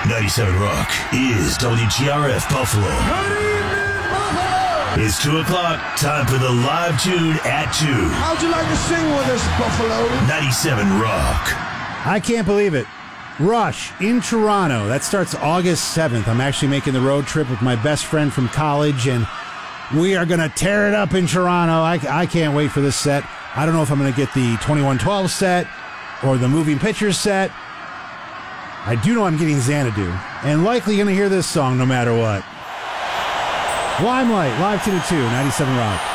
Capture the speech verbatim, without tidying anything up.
ninety-seven Rock is W G R F Buffalo. Good evening, Buffalo! It's two o'clock. Time for the live tune at two. How'd you like to sing with us, Buffalo? ninety-seven Rock. I can't believe it. Rush in Toronto. That starts August seventh. I'm actually making the road trip with my best friend from college, and we are going to tear it up in Toronto. I, I can't wait for this set. I don't know if I'm going to get the twenty-one twelve set or the Moving Pictures set. I do know I'm getting Xanadu, and likely going to hear this song no matter what. Limelight, live to the two, ninety-seven Rock.